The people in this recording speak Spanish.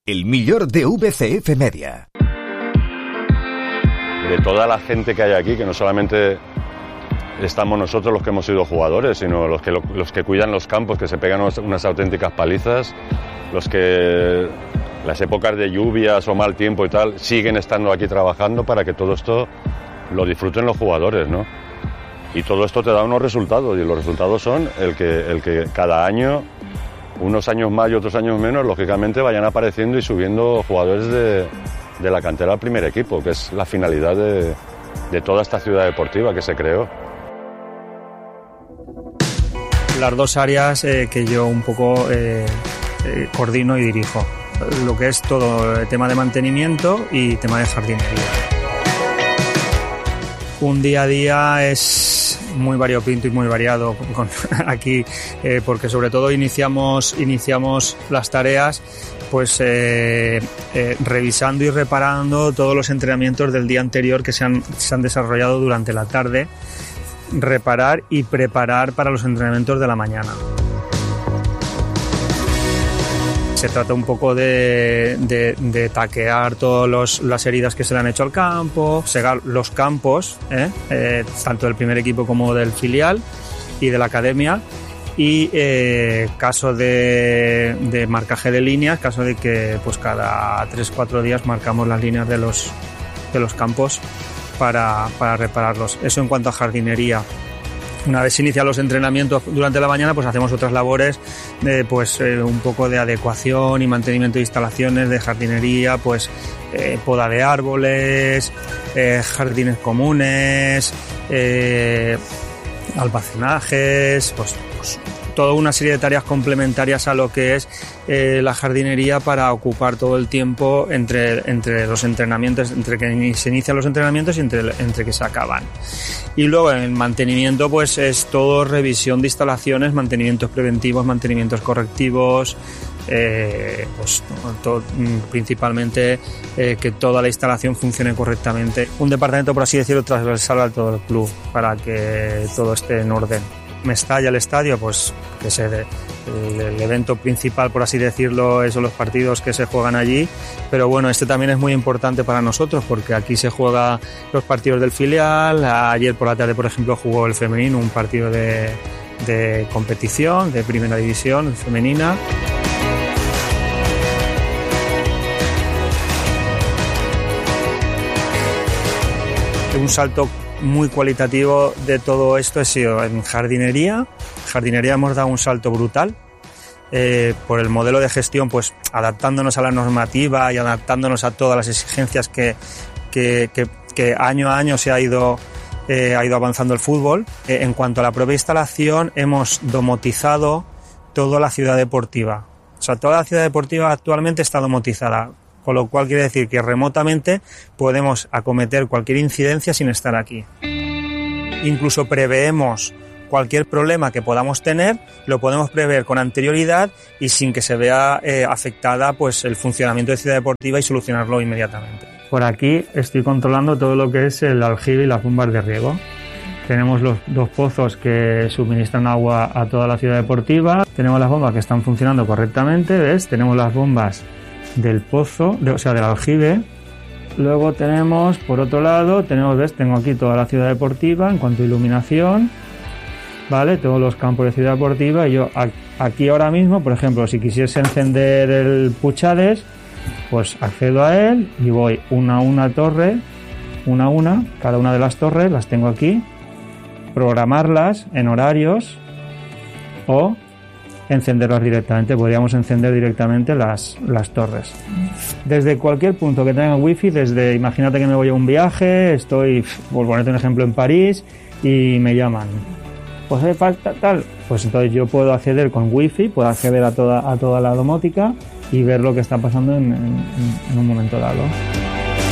el millor de VCF Media. De toda la gente que hay aquí, que no solamente estamos nosotros los que hemos sido jugadores, sino los que cuidan los campos, que se pegan unas auténticas palizas, los que las épocas de lluvias o mal tiempo y tal siguen estando aquí trabajando para que todo esto lo disfruten los jugadores, ¿no? Y todo esto te da unos resultados, y los resultados son el que cada año, unos años más y otros años menos, lógicamente vayan apareciendo y subiendo jugadores de la cantera al primer equipo, que es la finalidad de toda esta ciudad deportiva que se creó. Las dos áreas que yo un poco coordino y dirijo, lo que es todo el tema de mantenimiento y tema de jardinería. Un día a día es muy variopinto y muy variado aquí, porque sobre todo iniciamos las tareas pues revisando y reparando todos los entrenamientos del día anterior que se han desarrollado durante la tarde, reparar y preparar para los entrenamientos de la mañana. Se trata un poco de taquear todas las heridas que se le han hecho al campo, segar los campos, tanto del primer equipo como del filial y de la academia, y caso de marcaje de líneas, caso de que pues cada 3-4 días marcamos las líneas de los campos para repararlos. Eso en cuanto a jardinería. Una vez se inician los entrenamientos durante la mañana, pues hacemos otras labores de un poco de adecuación y mantenimiento de instalaciones de jardinería, pues poda de árboles, jardines comunes, almacenajes, pues toda una serie de tareas complementarias a lo que es la jardinería para ocupar todo el tiempo entre los entrenamientos, entre que se inician los entrenamientos y entre que se acaban. Y luego en el mantenimiento pues es todo revisión de instalaciones, mantenimientos preventivos, mantenimientos correctivos, principalmente que toda la instalación funcione correctamente. Un departamento, por así decirlo, transversal a todo el club para que todo esté en orden. Mestalla, el estadio, pues que es el evento principal, por así decirlo, son los partidos que se juegan allí, pero bueno, este también es muy importante para nosotros porque aquí se juegan los partidos del filial. Ayer por la tarde, por ejemplo, jugó el femenino un partido de competición de primera división femenina. Un salto muy cualitativo de todo esto ha sido en jardinería. Jardinería hemos dado un salto brutal por el modelo de gestión, pues adaptándonos a la normativa y adaptándonos a todas las exigencias que año a año se ha ido avanzando el fútbol. En cuanto a la propia instalación, hemos domotizado toda la ciudad deportiva. O sea, toda la ciudad deportiva actualmente está domotizada, con lo cual quiere decir que remotamente podemos acometer cualquier incidencia sin estar aquí. Incluso preveemos cualquier problema que podamos tener, lo podemos prever con anterioridad y sin que se vea afectada pues el funcionamiento de Ciudad Deportiva y solucionarlo inmediatamente. Por aquí estoy controlando todo lo que es el aljibe y las bombas de riego. Tenemos los dos pozos que suministran agua a toda la Ciudad Deportiva. Tenemos las bombas que están funcionando correctamente, ¿ves? Tenemos las bombas del pozo, del aljibe. Luego tenemos, por otro lado, tengo aquí toda la Ciudad Deportiva en cuanto a iluminación, ¿vale? Todos los campos de Ciudad Deportiva. Y yo aquí ahora mismo, por ejemplo, si quisiese encender el Puchades, pues accedo a él y voy una a una torre, cada una de las torres las tengo aquí, programarlas en horarios o encenderlas directamente. Podríamos encender directamente las torres desde cualquier punto que tenga wifi. Imagínate que me voy a un viaje, estoy, por ponerte un ejemplo, en París y me llaman, pues hace falta tal, pues entonces yo puedo acceder con wifi, puedo acceder a toda la domótica y ver lo que está pasando en un momento dado.